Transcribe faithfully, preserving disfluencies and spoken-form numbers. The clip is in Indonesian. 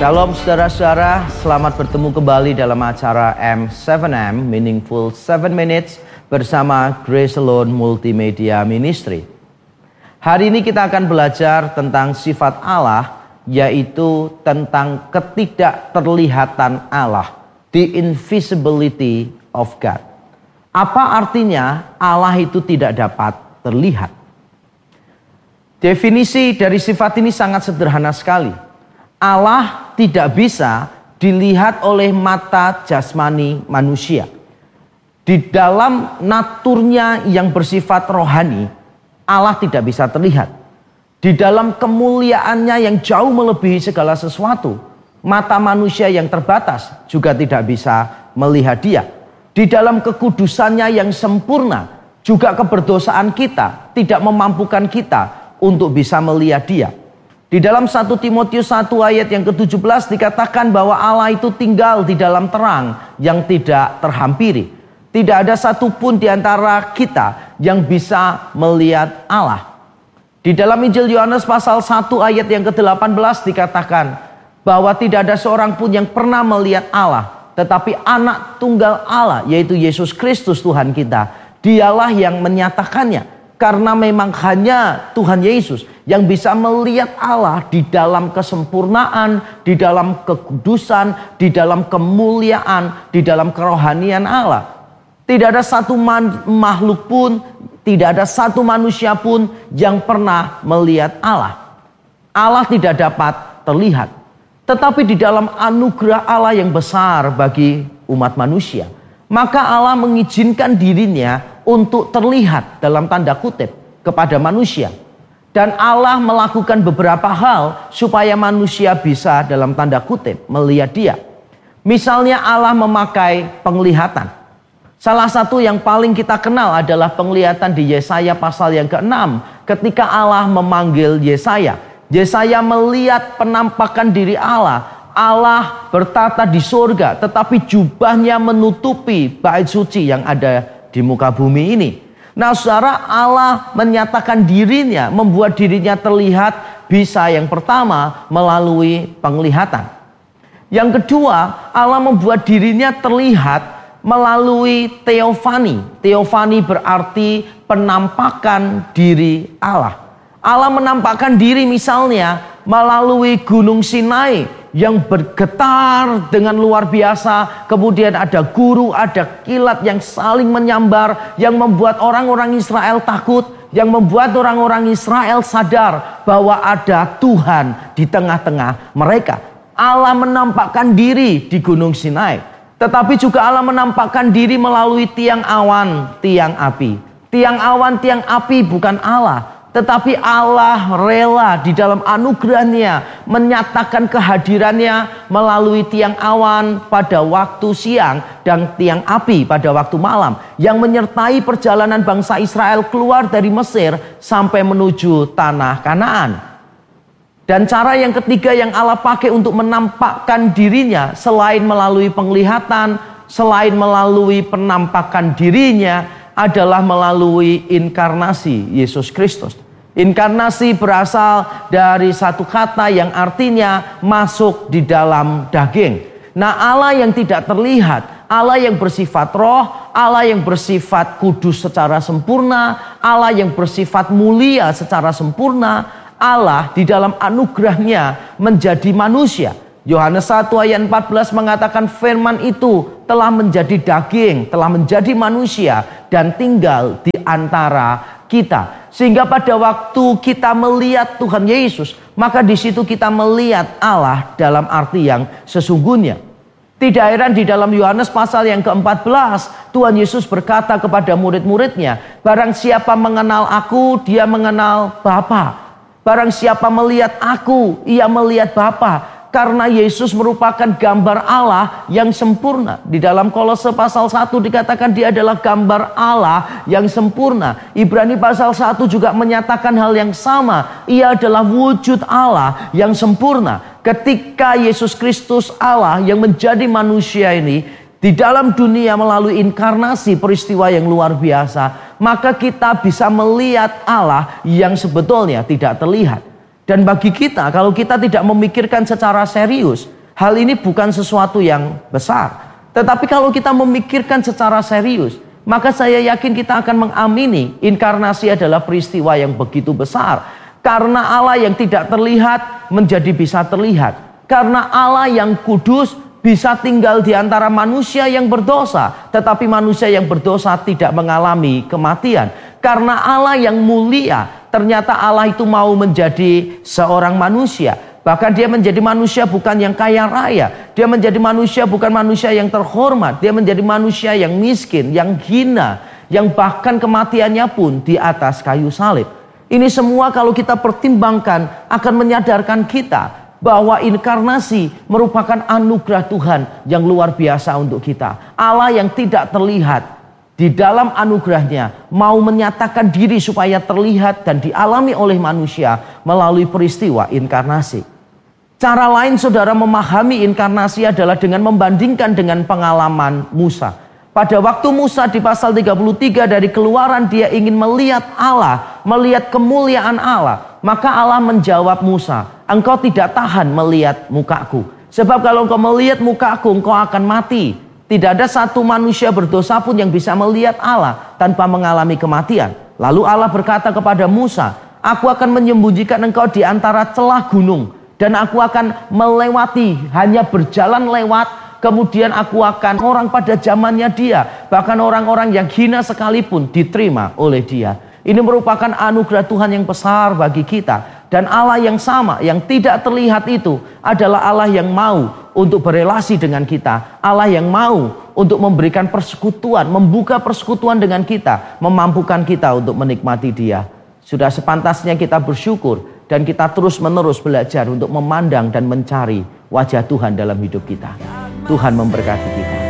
Shalom saudara-saudara, selamat bertemu kembali dalam acara M tujuh M Meaningful tujuh Minutes bersama Grace Alone Multimedia Ministry. Hari ini kita akan belajar tentang sifat Allah, yaitu tentang ketidakterlihatan Allah, the invisibility of God. Apa artinya Allah itu tidak dapat terlihat? Definisi dari sifat ini sangat sederhana sekali. Allah tidak bisa dilihat oleh mata jasmani manusia. Di dalam naturnya yang bersifat rohani, Allah tidak bisa terlihat. Di dalam kemuliaannya yang jauh melebihi segala sesuatu, mata manusia yang terbatas juga tidak bisa melihat dia. Di dalam kekudusannya yang sempurna, juga keberdosaan kita tidak memampukan kita untuk bisa melihat dia. Di dalam satu Timotius satu ayat yang ke tujuh belas dikatakan bahwa Allah itu tinggal di dalam terang yang tidak terhampiri. Tidak ada satupun di antara kita yang bisa melihat Allah. Di dalam Injil Yohanes pasal satu ayat yang ke delapan belas dikatakan bahwa tidak ada seorang pun yang pernah melihat Allah. Tetapi anak tunggal Allah, yaitu Yesus Kristus Tuhan kita, dialah yang menyatakannya. Karena memang hanya Tuhan Yesus yang bisa melihat Allah di dalam kesempurnaan, di dalam kekudusan, di dalam kemuliaan, di dalam kerohanian Allah. Tidak ada satu makhluk pun, tidak ada satu manusia pun yang pernah melihat Allah. Allah tidak dapat terlihat. Tetapi di dalam anugerah Allah yang besar bagi umat manusia, maka Allah mengizinkan dirinya untuk terlihat dalam tanda kutip kepada manusia. Dan Allah melakukan beberapa hal supaya manusia bisa dalam tanda kutip melihat dia. Misalnya Allah memakai penglihatan. Salah satu yang paling kita kenal adalah penglihatan di Yesaya pasal yang keenam. Ketika Allah memanggil Yesaya. Yesaya melihat penampakan diri Allah. Allah bertata di surga, tetapi jubahnya menutupi bait suci yang ada di muka bumi ini. Nah saudara, Allah menyatakan dirinya, membuat dirinya terlihat bisa yang pertama melalui penglihatan. Yang kedua, Allah membuat dirinya terlihat melalui teofani. Teofani berarti penampakan diri Allah. Allah menampakkan diri misalnya melalui Gunung Sinai yang bergetar dengan luar biasa. Kemudian ada guru, ada kilat yang saling menyambar, yang membuat orang-orang Israel takut, yang membuat orang-orang Israel sadar bahwa ada Tuhan di tengah-tengah mereka. Allah menampakkan diri di Gunung Sinai. Tetapi juga Allah menampakkan diri melalui tiang awan, tiang api. Tiang awan, tiang api bukan Allah. Tetapi Allah rela di dalam anugerahnya menyatakan kehadirannya melalui tiang awan pada waktu siang dan tiang api pada waktu malam. Yang menyertai perjalanan bangsa Israel keluar dari Mesir sampai menuju tanah Kanaan. Dan cara yang ketiga yang Allah pakai untuk menampakkan dirinya selain melalui penglihatan, selain melalui penampakan dirinya, adalah melalui inkarnasi Yesus Kristus. Inkarnasi berasal dari satu kata yang artinya masuk di dalam daging. Nah Allah yang tidak terlihat, Allah yang bersifat roh, Allah yang bersifat kudus secara sempurna, Allah yang bersifat mulia secara sempurna, Allah di dalam anugerahnya menjadi manusia. Yohanes satu ayat empat belas mengatakan firman itu telah menjadi daging, telah menjadi manusia dan tinggal di antara kita. Sehingga pada waktu kita melihat Tuhan Yesus, maka di situ kita melihat Allah dalam arti yang sesungguhnya. Tidak heran di dalam Yohanes pasal yang keempat belas, Tuhan Yesus berkata kepada murid-muridnya, barang siapa mengenal aku, dia mengenal Bapa. Barang siapa melihat aku, ia melihat Bapa. Karena Yesus merupakan gambar Allah yang sempurna. Di dalam Kolose pasal satu dikatakan dia adalah gambar Allah yang sempurna. Ibrani pasal satu juga menyatakan hal yang sama. Ia adalah wujud Allah yang sempurna. Ketika Yesus Kristus Allah yang menjadi manusia ini di dalam dunia melalui inkarnasi, peristiwa yang luar biasa, maka kita bisa melihat Allah yang sebetulnya tidak terlihat. Dan bagi kita, kalau kita tidak memikirkan secara serius, hal ini bukan sesuatu yang besar. Tetapi kalau kita memikirkan secara serius, maka saya yakin kita akan mengamini inkarnasi adalah peristiwa yang begitu besar. Karena Allah yang tidak terlihat menjadi bisa terlihat. Karena Allah yang kudus bisa tinggal di antara manusia yang berdosa. Tetapi manusia yang berdosa tidak mengalami kematian. Karena Allah yang mulia, ternyata Allah itu mau menjadi seorang manusia. Bahkan dia menjadi manusia bukan yang kaya raya. Dia menjadi manusia bukan manusia yang terhormat. Dia menjadi manusia yang miskin, yang hina. Yang bahkan kematiannya pun di atas kayu salib. Ini semua kalau kita pertimbangkan akan menyadarkan kita bahwa inkarnasi merupakan anugerah Tuhan yang luar biasa untuk kita. Allah yang tidak terlihat di dalam anugerahnya mau menyatakan diri supaya terlihat dan dialami oleh manusia melalui peristiwa inkarnasi. Cara lain saudara memahami inkarnasi adalah dengan membandingkan dengan pengalaman Musa. Pada waktu Musa di pasal tiga puluh tiga dari Keluaran dia ingin melihat Allah, melihat kemuliaan Allah. Maka Allah menjawab Musa, engkau tidak tahan melihat mukaku. Sebab kalau engkau melihat mukaku engkau akan mati. Tidak ada satu manusia berdosa pun yang bisa melihat Allah tanpa mengalami kematian. Lalu Allah berkata kepada Musa, aku akan menyembunyikan engkau di antara celah gunung. Dan aku akan melewati, hanya berjalan lewat. Kemudian aku akan orang pada zamannya dia. Bahkan orang-orang yang hina sekalipun diterima oleh dia. Ini merupakan anugerah Tuhan yang besar bagi kita. Dan Allah yang sama, yang tidak terlihat itu adalah Allah yang mau untuk berelasi dengan kita. Allah yang mau untuk memberikan persekutuan, membuka persekutuan dengan kita, memampukan kita untuk menikmati dia. Sudah sepantasnya kita bersyukur dan kita terus menerus belajar untuk memandang dan mencari wajah Tuhan dalam hidup kita. Tuhan memberkati kita.